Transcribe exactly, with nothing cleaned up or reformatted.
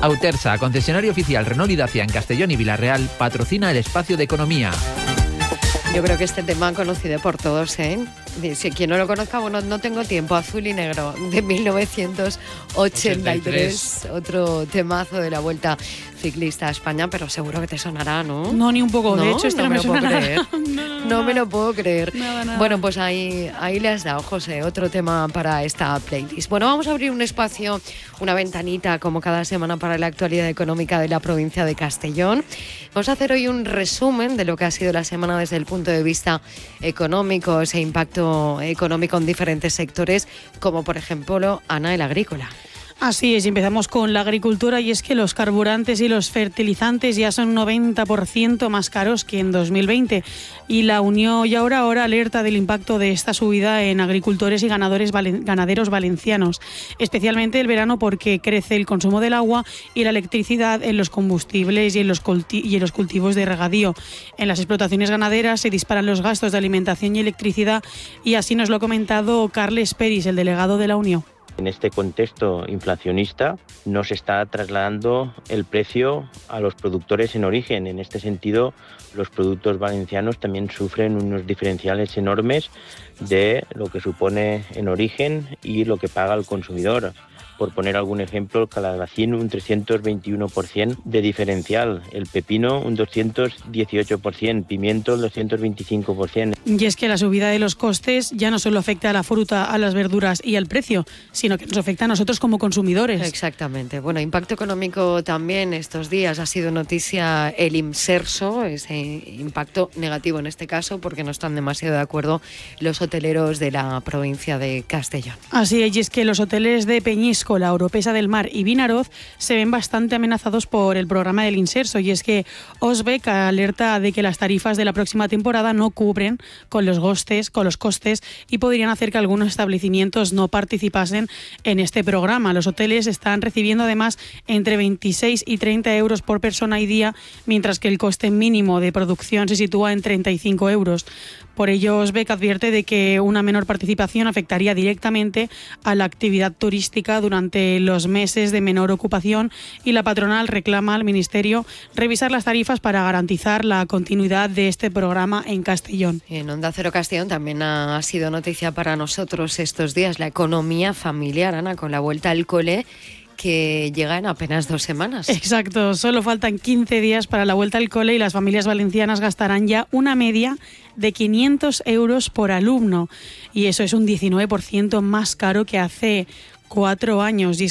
Autersa, concesionario oficial Renault y Dacia en Castellón y Villarreal, patrocina el espacio de economía. Yo creo que este tema conocido por todos, ¿eh? Si quien no lo conozca, bueno, no tengo tiempo. Azul y negro, de mil novecientos ochenta y tres. Otro temazo de la Vuelta Ciclista a España, pero seguro que te sonará, ¿no? No, ni un poco. No, de hecho, este no no me me lo puedo suena creer. nada. No, no, No no. me lo puedo creer. Nada, nada. Bueno, pues ahí, ahí le has dado, José, otro tema para esta playlist. Bueno, vamos a abrir un espacio, una ventanita, como cada semana, para la actualidad económica de la provincia de Castellón. Vamos a hacer hoy un resumen de lo que ha sido la semana desde el punto de vista económico, ese impacto económico en diferentes sectores, como por ejemplo, Ana, el agrícola. Así es, empezamos con la agricultura y es que los carburantes y los fertilizantes ya son un noventa por ciento más caros que en dos mil veinte y la Unión y ahora ahora alerta del impacto de esta subida en agricultores y ganadores valen, ganaderos valencianos, especialmente el verano porque crece el consumo del agua y la electricidad en los combustibles y en los, culti- y en los cultivos de regadío. En las explotaciones ganaderas se disparan los gastos de alimentación y electricidad y así nos lo ha comentado Carles Peris, el delegado de la Unión. En este contexto inflacionista no se está trasladando el precio a los productores en origen. En este sentido, los productos valencianos también sufren unos diferenciales enormes de lo que supone en origen y lo que paga el consumidor. Por poner algún ejemplo, el calabacín un trescientos veintiuno por ciento de diferencial, el pepino un doscientos dieciocho por ciento, pimiento el doscientos veinticinco por ciento. Y es que la subida de los costes ya no solo afecta a la fruta, a las verduras y al precio, sino que nos afecta a nosotros como consumidores. Exactamente. Bueno, impacto económico también estos días ha sido noticia el Imserso, ese impacto negativo en este caso, porque no están demasiado de acuerdo los hoteleros de la provincia de Castellón. Así es, y es que los hoteles de Peñíscola, La Oropesa del Mar y Vinaroz se ven bastante amenazados por el programa del Inserso, y es que Osbec alerta de que las tarifas de la próxima temporada no cubren con los costes, con los costes y podrían hacer que algunos establecimientos no participasen en este programa. Los hoteles están recibiendo además entre veintiséis y treinta euros por persona y día, mientras que el coste mínimo de producción se sitúa en treinta y cinco euros. Por ello, Osbec advierte de que una menor participación afectaría directamente a la actividad turística durante los meses de menor ocupación y la patronal reclama al Ministerio revisar las tarifas para garantizar la continuidad de este programa en Castellón. En Onda Cero Castellón también ha sido noticia para nosotros estos días la economía familiar, Ana, con la vuelta al cole, que llega en apenas dos semanas. Exacto, solo faltan quince días para la vuelta al cole y las familias valencianas gastarán ya una media de quinientos euros por alumno, y eso es un diecinueve por ciento más caro que hace cuatro años. Y es